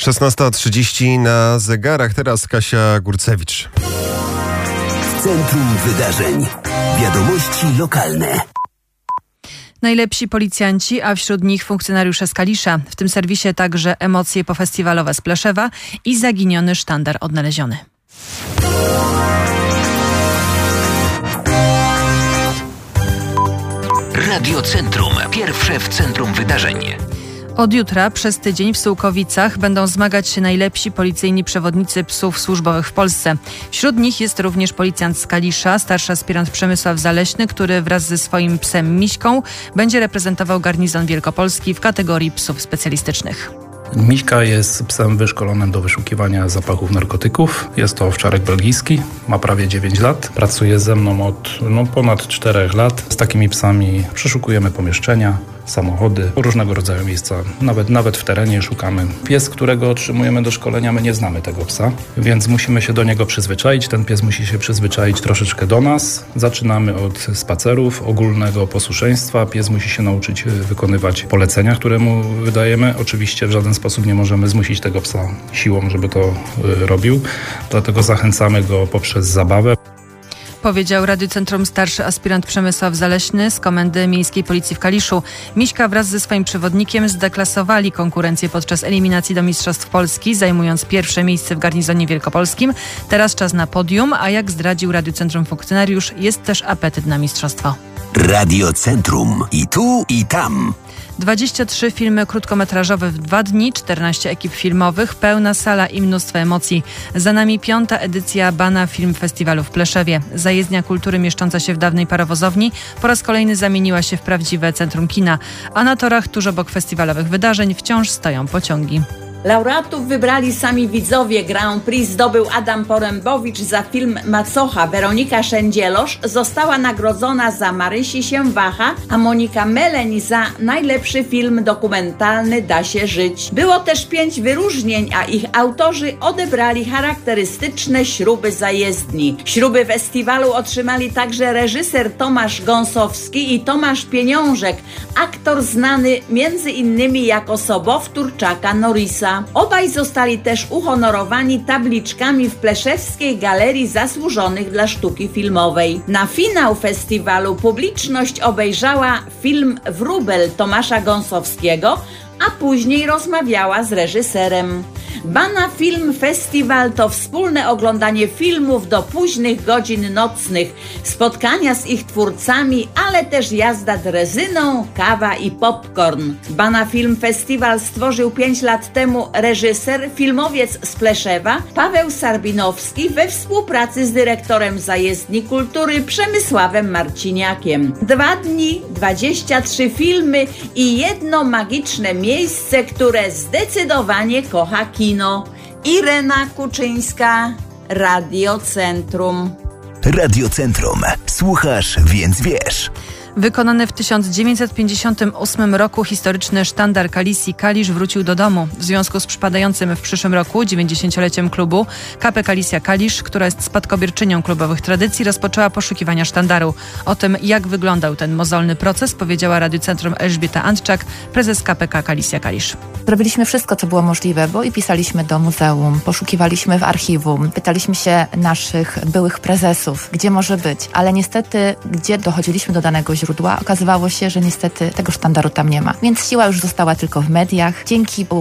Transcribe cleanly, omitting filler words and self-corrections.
16:30 na zegarach. Teraz Kasia Górcewicz. W centrum wydarzeń. Wiadomości lokalne. Najlepsi policjanci, a wśród nich funkcjonariusze z Kalisza. W tym serwisie także emocje pofestiwalowe z Pleszewa i zaginiony sztandar odnaleziony. Radio Centrum. Pierwsze w centrum wydarzeń. Od jutra przez tydzień w Sułkowicach będą zmagać się najlepsi policyjni przewodnicy psów służbowych w Polsce. Wśród nich jest również policjant z Kalisza, starszy aspirant Przemysław Zaleśny, który wraz ze swoim psem Miśką będzie reprezentował garnizon wielkopolski w kategorii psów specjalistycznych. Miśka jest psem wyszkolonym do wyszukiwania zapachów narkotyków. Jest to owczarek belgijski, ma prawie 9 lat. Pracuje ze mną od ponad 4 lat. Z takimi psami przeszukujemy pomieszczenia, samochody, różnego rodzaju miejsca. Nawet w terenie szukamy. Pies, którego otrzymujemy do szkolenia, my nie znamy tego psa, więc musimy się do niego przyzwyczaić. Ten pies musi się przyzwyczaić troszeczkę do nas. Zaczynamy od spacerów, ogólnego posłuszeństwa. Pies musi się nauczyć wykonywać polecenia, które mu wydajemy. Oczywiście w żaden sposób nie możemy zmusić tego psa siłą, żeby to robił. Dlatego zachęcamy go poprzez zabawę. Powiedział Radiu Centrum starszy aspirant Przemysław Zaleśny z Komendy Miejskiej Policji w Kaliszu. Miśka wraz ze swoim przewodnikiem zdeklasowali konkurencję podczas eliminacji do Mistrzostw Polski, zajmując pierwsze miejsce w garnizonie wielkopolskim. Teraz czas na podium, a jak zdradził Radiu Centrum funkcjonariusz, jest też apetyt na mistrzostwo. Radio Centrum. I tu, i tam. 23 filmy krótkometrażowe w 2 dni, 14 ekip filmowych, pełna sala i mnóstwo emocji. Za nami 5. edycja Bana Film Festiwalu w Pleszewie. Zajezdnia kultury mieszcząca się w dawnej parowozowni po raz kolejny zamieniła się w prawdziwe centrum kina, a na torach tuż obok festiwalowych wydarzeń wciąż stoją pociągi. Laureatów wybrali sami widzowie. Grand Prix zdobył Adam Porębowicz za film Macocha. Weronika Szędzielosz została nagrodzona za Marysi się waha, a Monika Meleń za najlepszy film dokumentalny Da się żyć. Było też 5 wyróżnień, a ich autorzy odebrali charakterystyczne śruby zajezdni. Śruby festiwalu otrzymali także reżyser Tomasz Gąsowski i Tomasz Pieniążek, aktor znany m.in. jako sobowtór Chucka Norrisa. Obaj zostali też uhonorowani tabliczkami w Pleszewskiej Galerii Zasłużonych dla Sztuki Filmowej. Na finał festiwalu publiczność obejrzała film Wróbel Tomasza Gąsowskiego, a później rozmawiała z reżyserem. Bana Film Festiwal to wspólne oglądanie filmów do późnych godzin nocnych, spotkania z ich twórcami, ale też jazda drezyną, kawa i popcorn. Bana Film Festiwal stworzył 5 lat temu reżyser, filmowiec z Pleszewa Paweł Sarbinowski we współpracy z dyrektorem Zajezdni Kultury Przemysławem Marciniakiem. 2 dni, 23 filmy i jedno magiczne miejsce, które zdecydowanie kocha kino. Irena Kuczyńska, Radio Centrum. Radio Centrum. Słuchasz, więc wiesz. Wykonany w 1958 roku historyczny sztandar Kalisji Kalisz wrócił do domu. W związku z przypadającym w przyszłym roku 90-leciem klubu KP Kalisja Kalisz, która jest spadkobierczynią klubowych tradycji, rozpoczęła poszukiwania sztandaru. O tym, jak wyglądał ten mozolny proces, powiedziała Radiu Centrum Elżbieta Antczak, prezes KPK Kalisja Kalisz. Zrobiliśmy wszystko, co było możliwe, bo i pisaliśmy do muzeum, poszukiwaliśmy w archiwum, pytaliśmy się naszych byłych prezesów, gdzie może być, ale niestety, gdzie dochodziliśmy do danego źródła, okazywało się, że niestety tego sztandaru tam nie ma. Więc siła już została tylko w mediach. Dzięki